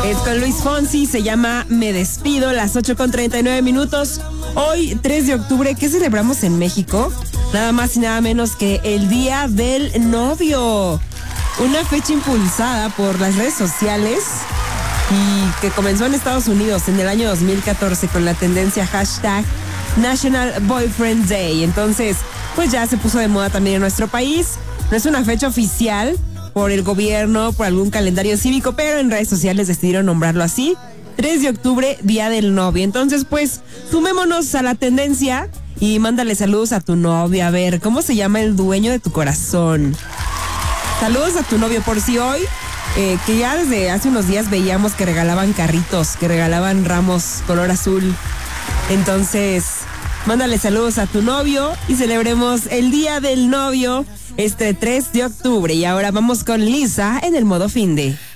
Es con Luis Fonsi, se llama Me Despido, las 8:39. Hoy, 3 de octubre, ¿qué celebramos en México? Nada más y nada menos que el Día del Novio. Una fecha impulsada por las redes sociales y que comenzó en Estados Unidos en el año 2014 con la tendencia hashtag National Boyfriend Day. Entonces, pues ya se puso de moda también en nuestro país. No es una fecha oficial por el gobierno, por algún calendario cívico, pero en redes sociales decidieron nombrarlo así. 3 de octubre, Día del Novio. Entonces, pues, sumémonos a la tendencia y mándale saludos a tu novia. A ver, ¿cómo se llama el dueño de tu corazón? Saludos a tu novio, por si hoy, que ya desde hace unos días veíamos que regalaban carritos, que regalaban ramos color azul. Entonces, mándale saludos a tu novio y celebremos el Día del Novio este 3 de octubre. Y ahora vamos con Lisa en el modo finde.